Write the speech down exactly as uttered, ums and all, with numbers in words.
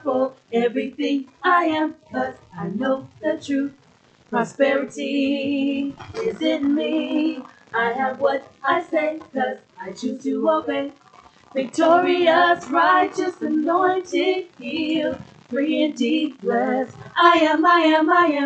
for everything I am, 'cause I know the truth. Prosperity is in me. I have what I say, 'cause I choose to obey. Victorious, righteous, anointed, healed, free indeed, blessed. I am, I am, I am.